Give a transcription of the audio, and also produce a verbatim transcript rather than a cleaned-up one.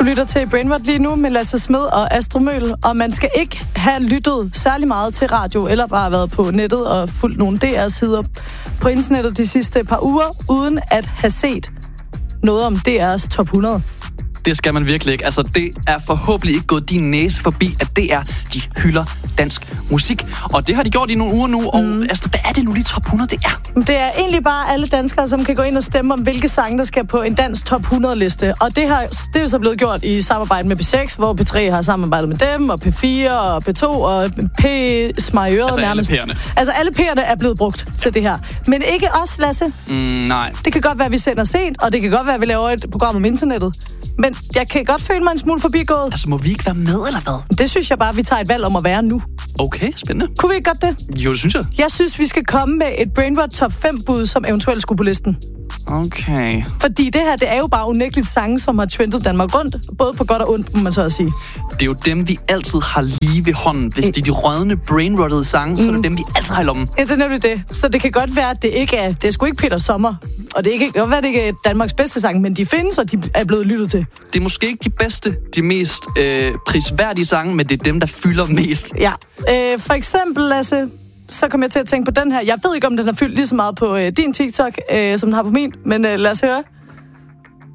Du lytter til Brainrot lige nu med Lasse Smed og Astrid Møhl, og man skal ikke have lyttet særlig meget til radio, eller bare været på nettet og fulgt nogle D R-sider på internettet de sidste par uger, uden at have set noget om D R's top hundrede. Det skal man virkelig ikke. Altså, det er forhåbentlig ikke gået din næse forbi, at D R, de hylder dansk musik. Og det har de gjort i nogle uger nu. Og mm. altså, hvad er det nu lige top hundrede, det er? Det er egentlig bare alle danskere, som kan gå ind og stemme om, hvilke sange, der skal på en dansk top hundrede-liste. Og det, har, det er så blevet gjort i samarbejde med P seks, hvor P tre har samarbejdet med dem, og P fire, og P to, og P smag i øret altså nærmest. alle P'erne. Altså alle P'erne er blevet brugt til det her. Men ikke os, Lasse. Mm, nej. Det kan godt være, at vi sender sent, og det kan godt være, at vi laver et program om internettet. Men jeg kan godt føle mig en smule forbigået. Altså, må vi ikke være med, eller hvad? Det synes jeg bare, vi tager et valg om at være nu. Okay, spændende. Kunne vi ikke godt det? Jo, det synes jeg. Jeg synes, vi skal komme med et Brainrot top fem-bud, som eventuelt skulle på listen. Okay. Fordi det her, det er jo bare unægteligt sange, som har trendet Danmark rundt. Både på godt og ondt, må man så at sige. Det er jo dem, vi altid har lige ved hånden. Hvis det er de rødne brainrottede sange, mm. så er det dem, vi altid har i lommen. Ja, det er nemlig det. Så det kan godt være, at det ikke er... Det er sgu ikke Peter Sommer. Og det, er ikke, det kan godt være, at det ikke er Danmarks bedste sang, men de findes, og de er blevet lyttet til. Det er måske ikke de bedste, de mest øh, prisværdige sange, men det er dem, der fylder mest. Ja. Øh, for eksempel, Lasse... Så kom jeg til at tænke på den her. Jeg ved ikke, om den har fyldt lige så meget på øh, din TikTok, øh, som den har på min, men øh, lad os høre.